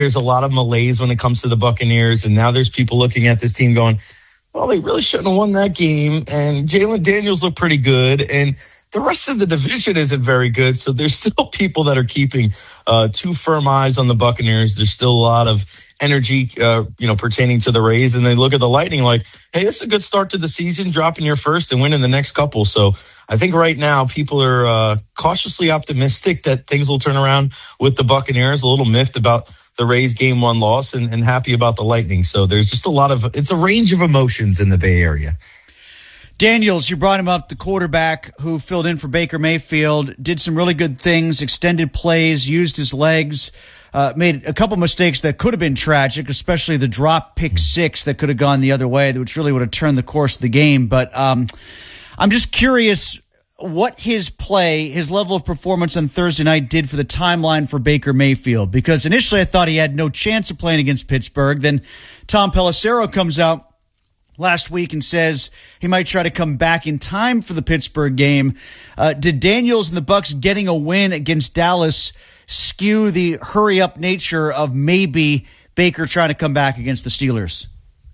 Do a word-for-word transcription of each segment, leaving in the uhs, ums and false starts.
there's a lot of malaise when it comes to the Buccaneers, and now there's people looking at this team going, well, they really shouldn't have won that game, and Jalen Daniels looked pretty good, and the rest of the division isn't very good, so there's still people that are keeping uh, two firm eyes on the Buccaneers. There's still a lot of energy, uh, you know, pertaining to the Rays, and they look at the Lightning like, hey, this is a good start to the season, dropping your first and winning the next couple. So I think right now people are uh, cautiously optimistic that things will turn around with the Buccaneers, a little miffed about the Rays game one loss and, and happy about the Lightning. So there's just a lot of, it's a range of emotions in the Bay Area. Daniels, you brought him up, the quarterback who filled in for Baker Mayfield, did some really good things, extended plays, used his legs, uh, made a couple mistakes that could have been tragic, especially the drop pick six that could have gone the other way, which really would have turned the course of the game. But um, I'm just curious what his play, his level of performance on Thursday night did for the timeline for Baker Mayfield, because initially I thought he had no chance of playing against Pittsburgh. Then Tom Pelissero comes out last week and says he might try to come back in time for the Pittsburgh game. Uh, did Daniels and the Bucs getting a win against Dallas skew the hurry-up nature of maybe Baker trying to come back against the Steelers?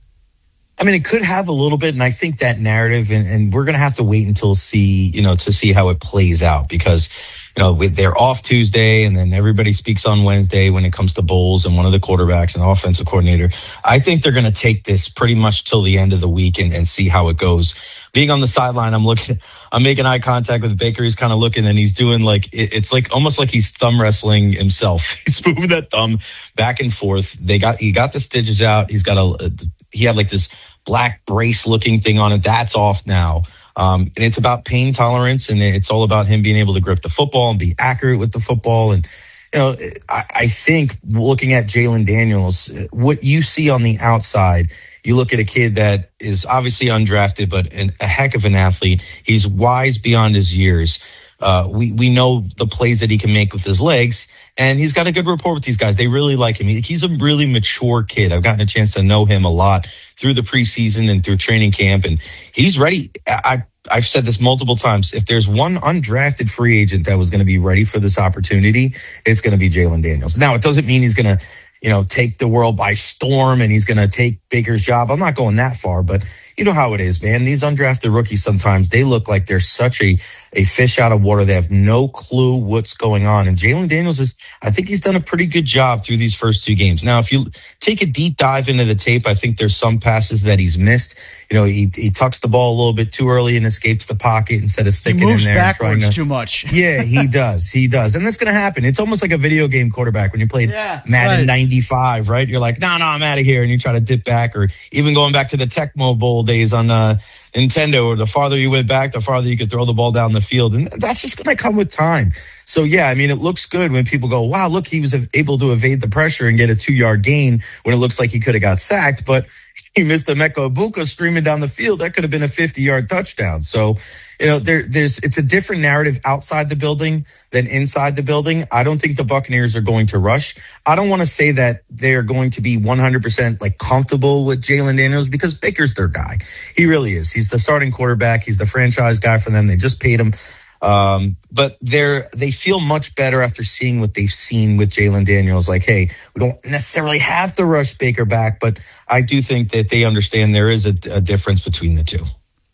I mean, it could have a little bit, and I think that narrative, and, and we're going to have to wait until see, you know, to see how it plays out, because, you know, they're off Tuesday, and then everybody speaks on Wednesday when it comes to Bowles and one of the quarterbacks and the offensive coordinator. I think they're going to take this pretty much till the end of the week and, and see how it goes. Being on the sideline, I'm looking, I'm making eye contact with Baker. He's kind of looking, and he's doing like, it, it's like almost like he's thumb wrestling himself. He's moving that thumb back and forth. They got, he got the stitches out. He's got a, he had like this black brace looking thing on it. That's off now. Um, and it's about pain tolerance, and it's all about him being able to grip the football and be accurate with the football. And, you know, I, I think looking at Jalen Daniels, what you see on the outside, you look at a kid that is obviously undrafted, but an, a heck of an athlete. He's wise beyond his years. Uh, we, we know the plays that he can make with his legs, and he's got a good rapport with these guys. They really like him. He, he's a really mature kid. I've gotten a chance to know him a lot through the preseason and through training camp, and he's ready. I, I've said this multiple times. If there's one undrafted free agent that was going to be ready for this opportunity, it's going to be Jalen Daniels. Now, it doesn't mean he's going to, you know, take the world by storm and he's going to take Baker's job. I'm not going that far, but you know how it is, man. These undrafted rookies, sometimes they look like they're such a, a fish out of water. They have no clue what's going on. And Jalen Daniels is, I think he's done a pretty good job through these first two games. Now, if you take a deep dive into the tape, I think there's some passes that he's missed. You know, he he tucks the ball a little bit too early and escapes the pocket instead of sticking in there. He moves backwards to, too much. Yeah, he does. He does. And that's going to happen. It's almost like a video game quarterback when you played yeah, Madden right. ninety-five, right? You're like, no, no, I'm out of here. And you try to dip back, or even going back to the Tecmo Bowl days on uh, Nintendo, or the farther you went back, the farther you could throw the ball down the field. And that's just going to come with time. So, yeah, I mean, it looks good when people go, wow, look, he was able to evade the pressure and get a two-yard gain when it looks like he could have got sacked. But he missed Emeka Egbuka streaming down the field. That could have been a fifty-yard touchdown. So, you know, there, there's it's a different narrative outside the building than inside the building. I don't think the Buccaneers are going to rush. I don't want to say that they're going to be one hundred percent like comfortable with Jalen Daniels, because Baker's their guy. He really is. He's the starting quarterback. He's the franchise guy for them. They just paid him. Um, but they're, they feel much better after seeing what they've seen with Jalen Daniels. Like, hey, we don't necessarily have to rush Baker back, but I do think that they understand there is a, a difference between the two.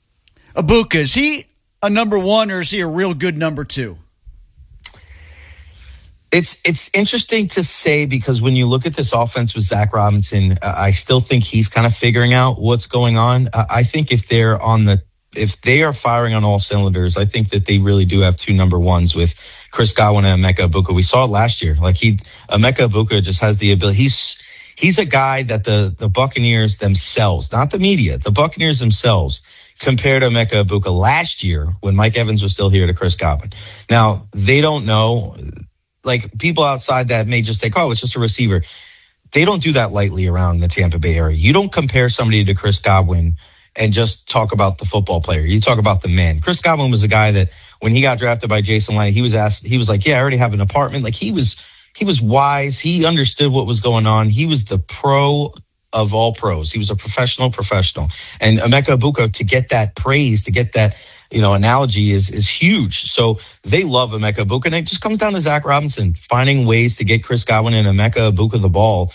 Egbuka, is he a number one, or is he a real good number two? It's it's interesting to say, because when you look at this offense with Zach Robinson, uh, I still think he's kind of figuring out what's going on. Uh, I think if they're on the if they are firing on all cylinders, I think that they really do have two number ones with Chris Godwin and Emeka Egbuka. We saw it last year. Like he, Emeka Egbuka just has the ability. He's he's a guy that the the Buccaneers themselves, not the media, the Buccaneers themselves, compared to Emeka Egbuka last year when Mike Evans was still here to Chris Godwin. Now they don't know. Like, people outside that may just think, oh, it's just a receiver. They don't do that lightly around the Tampa Bay area. You don't compare somebody to Chris Godwin and just talk about the football player. You talk about the man. Chris Godwin was a guy that when he got drafted by Jason Light, he was asked, he was like, yeah, I already have an apartment. Like, he was, he was wise. He understood what was going on. He was the pro of all pros. He was a professional professional. And Emeka Egbuka, to get that praise, to get that, you know, analogy is is huge. So they love Emeka Egbuka, and it just comes down to Zach Robinson finding ways to get Chris Godwin and Emeka Egbuka the ball